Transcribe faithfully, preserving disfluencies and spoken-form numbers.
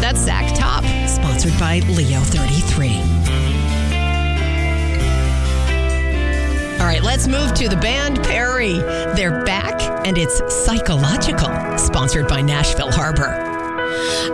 That's Zach Top, sponsored by Leo thirty-three. All right, let's move to the band Perry. They're back, and it's Psychological, sponsored by Nashville Harbor.